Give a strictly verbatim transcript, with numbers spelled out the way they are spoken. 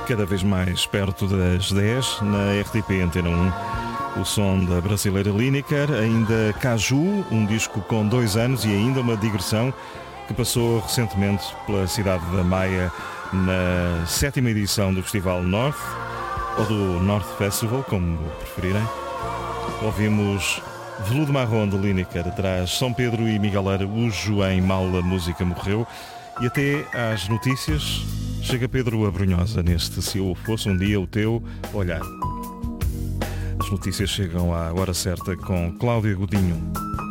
Cada vez mais perto das dez, na R T P Antena um. O som da brasileira Lineker, ainda Caju, um disco com dois anos e ainda uma digressão que passou recentemente pela cidade da Maia na sétima edição do Festival North, ou do North Festival, como preferirem. Ouvimos Veludo Marrom de Lineker, atrás São Pedro e Miguel Araújo em Mal a Música Morreu, e até às notícias chega Pedro Abrunhosa neste Se Eu Fosse Um Dia o Teu Olhar. As notícias chegam à hora certa com Cláudia Godinho.